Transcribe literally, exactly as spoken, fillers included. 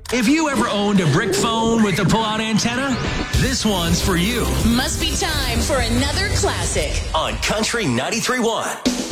If you ever owned a brick phone with a pull-out antenna, this one's for you. Must be time for another classic on Country ninety-three point one.